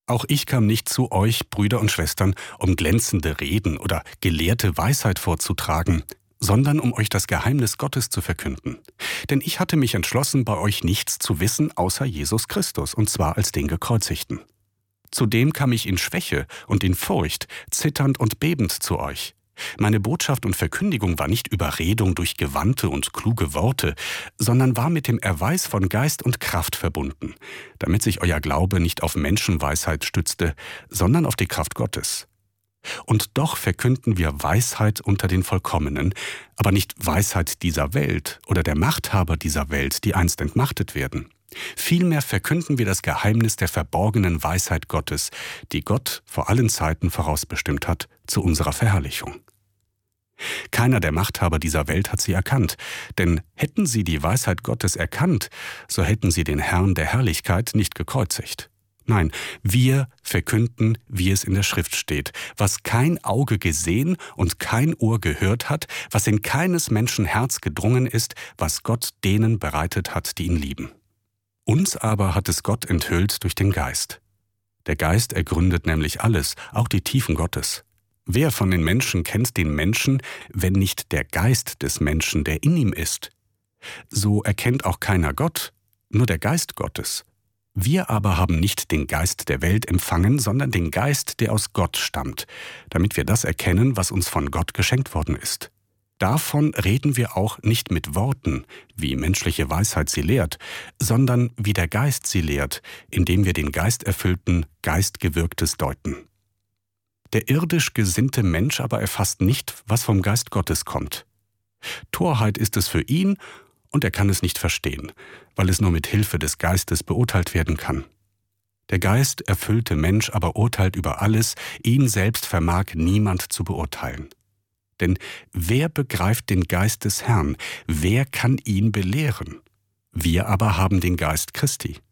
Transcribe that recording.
Auch ich kam nicht zu euch, Brüder und Schwestern, um glänzende Reden oder gelehrte Weisheit vorzutragen, sondern um euch das Geheimnis Gottes zu verkünden. Denn ich hatte mich entschlossen, bei euch nichts zu wissen, außer Jesus Christus, und zwar als den Gekreuzigten. Zudem kam ich in Schwäche und in Furcht, zitternd und bebend zu euch. Meine Botschaft und Verkündigung war nicht Überredung durch gewandte und kluge Worte, sondern war mit dem Erweis von Geist und Kraft verbunden, damit sich euer Glaube nicht auf Menschenweisheit stützte, sondern auf die Kraft Gottes. Und doch verkünden wir Weisheit unter den Vollkommenen, aber nicht Weisheit dieser Welt oder der Machthaber dieser Welt, die einst entmachtet werden. Vielmehr verkünden wir das Geheimnis der verborgenen Weisheit Gottes, die Gott vor allen Zeiten vorausbestimmt hat, zu unserer Verherrlichung. Keiner der Machthaber dieser Welt hat sie erkannt, denn hätten sie die Weisheit Gottes erkannt, so hätten sie den Herrn der Herrlichkeit nicht gekreuzigt. Nein, wir verkünden, wie es in der Schrift steht, was kein Auge gesehen und kein Ohr gehört hat, was in keines Menschen Herz gedrungen ist, was Gott denen bereitet hat, die ihn lieben. Uns aber hat es Gott enthüllt durch den Geist. Der Geist ergründet nämlich alles, auch die Tiefen Gottes. Wer von den Menschen kennt den Menschen, wenn nicht der Geist des Menschen, der in ihm ist? So erkennt auch keiner Gott, nur der Geist Gottes. Wir aber haben nicht den Geist der Welt empfangen, sondern den Geist, der aus Gott stammt, damit wir das erkennen, was uns von Gott geschenkt worden ist. Davon reden wir auch nicht mit Worten, wie menschliche Weisheit sie lehrt, sondern wie der Geist sie lehrt, indem wir den geisterfüllten, Geistgewirktes deuten. Der irdisch gesinnte Mensch aber erfasst nicht, was vom Geist Gottes kommt. Torheit ist es für ihn, und er kann es nicht verstehen, weil es nur mit Hilfe des Geistes beurteilt werden kann. Der geisterfüllte Mensch aber urteilt über alles, ihn selbst vermag niemand zu beurteilen. Denn wer begreift den Geist des Herrn? Wer kann ihn belehren? Wir aber haben den Geist Christi.